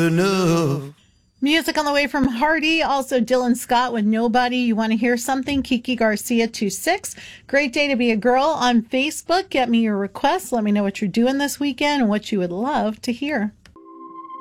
enough. Music on the way from Hardy. Also, Dylan Scott with Nobody. You want to hear something? Kiki Garcia 26. Great Day to Be a Girl on Facebook. Get me your requests. Let me know what you're doing this weekend and what you would love to hear.